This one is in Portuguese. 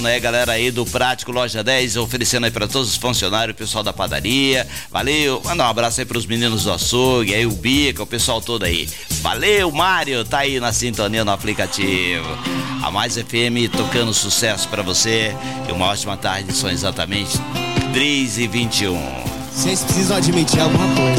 oferecendo aí, galera aí do Prático Loja 10, oferecendo aí pra todos os funcionários, o pessoal da padaria. Valeu, manda um abraço aí pros meninos do açougue, aí o Bica, o pessoal todo aí. Valeu, Mário, tá aí na sintonia no aplicativo. A Mais FM tocando sucesso pra você e uma ótima tarde, são exatamente 3h21. Vocês precisam admitir alguma coisa.